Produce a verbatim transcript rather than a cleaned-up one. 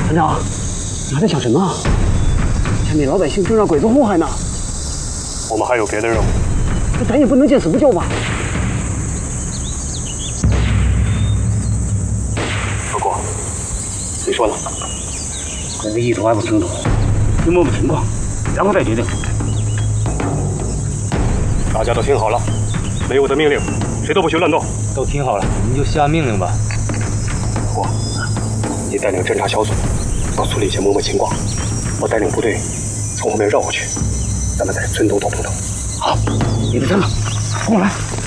团长，你在想什么啊？前面老百姓正让鬼子祸害呢。 我们还有别的任务， 那咱也不能见死不救吧？ 小郭，你说呢？ 鬼子意图还不清楚，先摸摸情况，然后再决定。 大家都听好了，没有我的命令，谁都不许乱动。 都听好了，您就下命令吧。 我，你带领侦察小组到村里先摸摸情况，我带领部队从后面绕过去，咱们在村头躲洞洞。 好，你的车呢？跟我来。